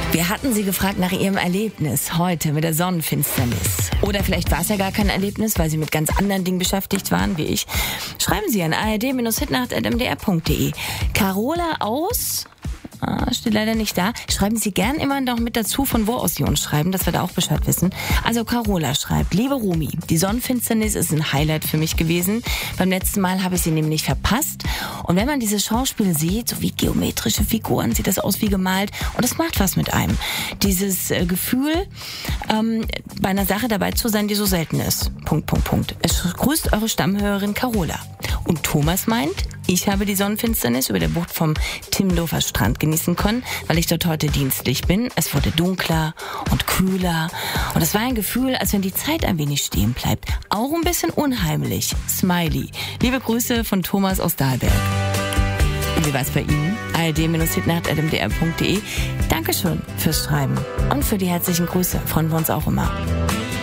Wir hatten Sie gefragt nach Ihrem Erlebnis heute mit der Sonnenfinsternis. Oder vielleicht war es ja gar kein Erlebnis, weil Sie mit ganz anderen Dingen beschäftigt waren, wie ich. Schreiben Sie an ard-hitnacht@mdr.de. Carola aus... steht leider nicht da. Schreiben Sie gern immer noch mit dazu, von wo aus Sie uns schreiben, dass wir da auch Bescheid wissen. Also Carola schreibt: Liebe Rumi, die Sonnenfinsternis ist ein Highlight für mich gewesen. Beim letzten Mal habe ich sie nämlich verpasst. Und wenn man diese Schauspiele sieht, so wie geometrische Figuren, sieht das aus wie gemalt. Und das macht was mit einem. Dieses Gefühl, bei einer Sache dabei zu sein, die so selten ist. ... Es grüßt eure Stammhörerin Carola. Und Thomas meint, ich habe die Sonnenfinsternis über der Bucht vom Timmendorfer Strand genießen können, weil ich dort heute dienstlich bin. Es wurde dunkler und kühler und es war ein Gefühl, als wenn die Zeit ein wenig stehen bleibt. Auch ein bisschen unheimlich. Smiley. Liebe Grüße von Thomas aus Dahlberg. Und wie war es bei Ihnen? ard-hitnacht@mdr.de. Dankeschön fürs Schreiben und für die herzlichen Grüße. Freuen wir uns auch immer.